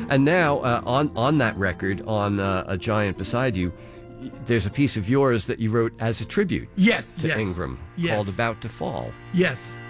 And now, on that record, on A Giant Beside You, there's a piece of yours that you wrote as a tribute Yes, to yes. Ingram Yes. called About to Fall. Yes.